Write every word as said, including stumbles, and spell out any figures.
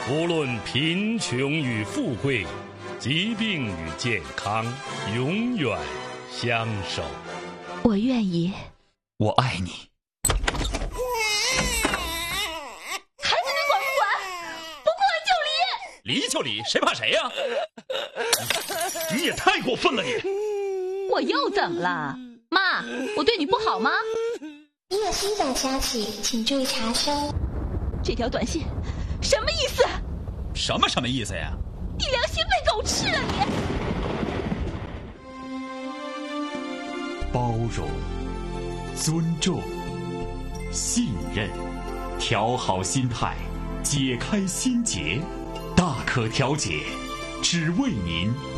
无论贫穷与富贵，疾病与健康，永远相守。 我愿意。 我爱你。 孩子，你管不管？不过来就离！离就离，谁怕谁呀、啊？你也太过分了你！ 我又怎么了？妈，我对你不好吗？ 你有新的消息，请注意查收。 这条短信什么意思？ 什么什么意思呀？ 你良心被狗吃了你！ 包容、尊重、信任，调好心态，解开心结，大可调解，只为您